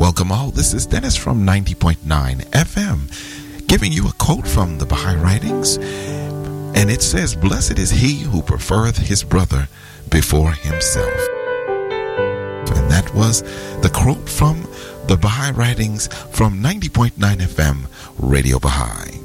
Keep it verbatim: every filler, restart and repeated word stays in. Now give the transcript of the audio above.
Welcome all. This is Dennis from ninety point nine F M, giving you a quote from the Baha'i writings. And it says, "Blessed is he who prefereth his brother before himself." And that was the quote from the Baha'i writings from ninety point nine F M, Radio Baha'i.